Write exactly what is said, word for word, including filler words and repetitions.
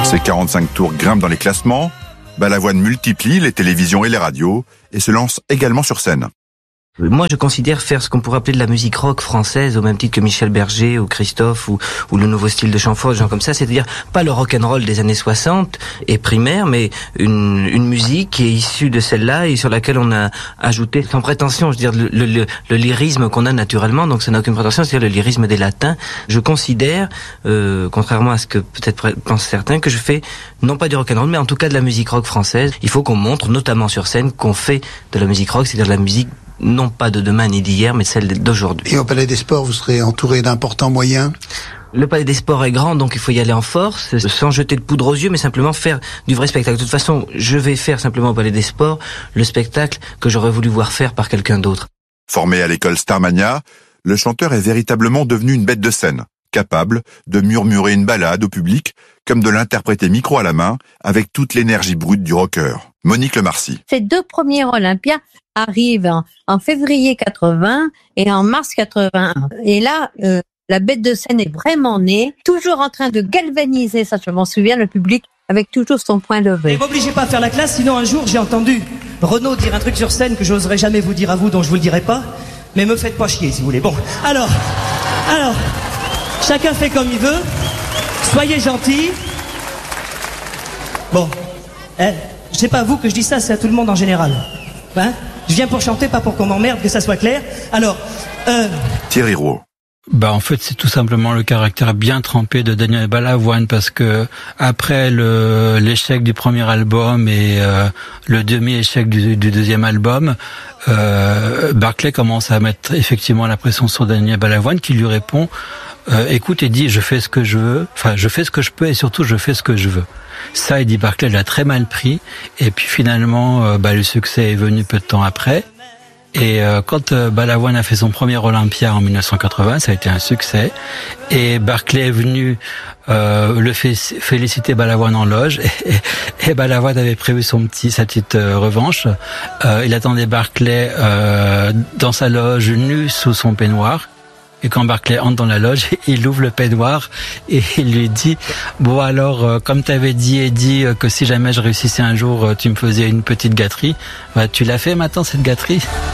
Ses quarante-cinq tours grimpent dans les classements. Balavoine multiplie les télévisions et les radios et se lance également sur scène. Moi, je considère faire ce qu'on pourrait appeler de la musique rock française, au même titre que Michel Berger ou Christophe ou, ou le nouveau style de Chamfort, des gens comme ça. C'est-à-dire pas le rock and roll des années soixante et primaire, mais une, une musique qui est issue de celle-là et sur laquelle on a ajouté, sans prétention, je veux dire, le, le, le, le lyrisme qu'on a naturellement. Donc ça n'a aucune prétention, c'est-à-dire le lyrisme des latins. Je considère, euh, contrairement à ce que peut-être pensent certains, que je fais non pas du rock and roll, mais en tout cas de la musique rock française. Il faut qu'on montre, notamment sur scène, qu'on fait de la musique rock, c'est-à-dire de la musique non pas de demain ni d'hier, mais celle d'aujourd'hui. Et au Palais des Sports, vous serez entouré d'importants moyens? Le Palais des Sports est grand, donc il faut y aller en force, sans jeter de poudre aux yeux, mais simplement faire du vrai spectacle. De toute façon, je vais faire simplement au Palais des Sports le spectacle que j'aurais voulu voir faire par quelqu'un d'autre. Formé à l'école Starmania, le chanteur est véritablement devenu une bête de scène, capable de murmurer une ballade au public, comme de l'interpréter micro à la main, avec toute l'énergie brute du rocker. Monique Lemarcy. Ces deux premiers Olympiades arrivent en, en février quatre-vingts et en mars quatre-vingt-un. Et là, euh, la bête de scène est vraiment née, toujours en train de galvaniser, ça je m'en souviens, le public, avec toujours son point levé. Ne m'obligez pas à faire la classe, sinon un jour j'ai entendu Renaud dire un truc sur scène que j'oserais jamais vous dire à vous, donc je vous le dirai pas, mais me faites pas chier si vous voulez. Bon, alors, alors, chacun fait comme il veut, soyez gentils. Bon, eh, c'est pas à vous que je dis ça, c'est à tout le monde en général. Hein? Je viens pour chanter, pas pour qu'on m'emmerde, que ça soit clair. Alors, euh... Thierry Roux. Bah en fait c'est tout simplement le caractère bien trempé de Daniel Balavoine, parce que après le l'échec du premier album et euh, le demi-échec du, du deuxième album, euh, Barclay commence à mettre effectivement la pression sur Daniel Balavoine, qui lui répond euh, écoute Eddie, je fais ce que je veux, enfin je fais ce que je peux et surtout je fais ce que je veux. Ça, Eddie Barclay l'a très mal pris, et puis finalement euh, bah, le succès est venu peu de temps après. Et euh, quand euh, Balavoine a fait son premier Olympia en dix-neuf cent quatre-vingts, ça a été un succès. Et Barclay est venu euh, le fait, féliciter Balavoine en loge. Et, et Balavoine avait prévu son petit, sa petite euh, revanche. Euh, il attendait Barclay euh, dans sa loge, nu sous son peignoir. Et quand Barclay entre dans la loge, il ouvre le peignoir et il lui dit « Bon alors, euh, comme t'avais dit Eddie, euh, que si jamais je réussissais un jour, euh, tu me faisais une petite gâterie, bah, tu l'as fait maintenant cette gâterie ?»